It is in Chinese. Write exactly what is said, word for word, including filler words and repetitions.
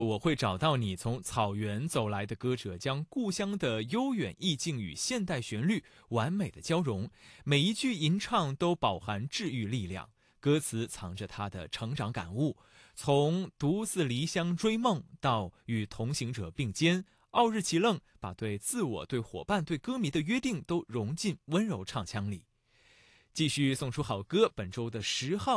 我会找到你，从草原走来的歌者，将故乡的悠远意境与现代旋律完美的交融，每一句吟唱都饱含治愈力量。歌词藏着他的成长感悟，从独自离乡追梦到与同行者并肩，傲日其愣，把对自我、对伙伴、对歌迷的约定都融进温柔唱腔里。继续送出好歌，本周的十号